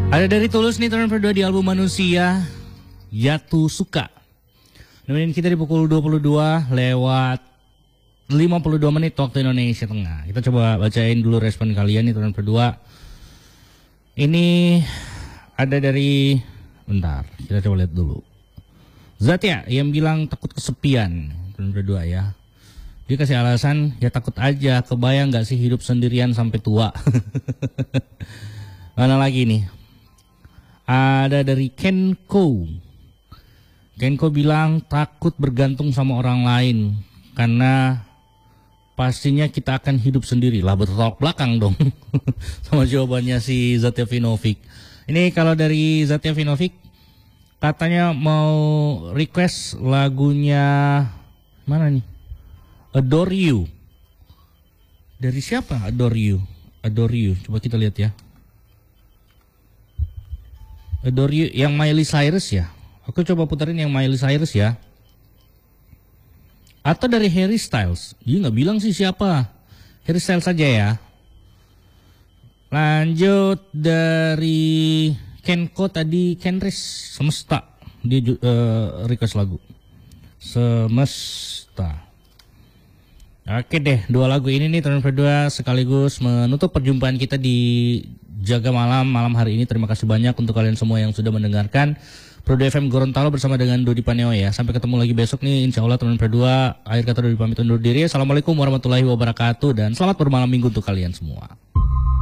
Ada dari Tulus nih, turn berdua di album Manusia Jatuh Suka. Nemenin kita di pukul 22 lewat 52 menit waktu Indonesia Tengah. Kita coba bacain dulu respon kalian nih turn berdua. Ini ada dari, bentar, kita coba lihat dulu. Zatya yang bilang takut kesepian, turn berdua ya. Dia kasih alasan, ya takut aja, kebayang gak sih hidup sendirian sampai tua. Mana lagi nih? Ada dari Kenko. Kenko bilang takut bergantung sama orang lain karena pastinya kita akan hidup sendiri. Lah bertolak belakang dong sama jawabannya si Zatya Vinovic. Ini kalau dari Zatya Vinovic katanya mau request lagunya mana nih? Adore You. Dari siapa Adore You? Adore You. Coba kita lihat ya. Adore You yang Miley Cyrus ya. Aku coba puterin yang Miley Cyrus ya. Atau dari Harry Styles. Dia nggak bilang sih siapa. Harry Styles saja ya. Lanjut dari Kenko tadi, Kenris Semesta. Dia request lagu Semesta. Oke deh, dua lagu ini nih turn berdua sekaligus menutup perjumpaan kita di Jaga malam hari ini. Terima kasih banyak untuk kalian semua yang sudah mendengarkan Pro FM Gorontalo bersama dengan Dodi Paneo ya. Sampai ketemu lagi besok nih insya Allah turn berdua. Akhir kata Dodi pamit undur diri. Assalamualaikum warahmatullahi wabarakatuh dan selamat bermalam minggu untuk kalian semua.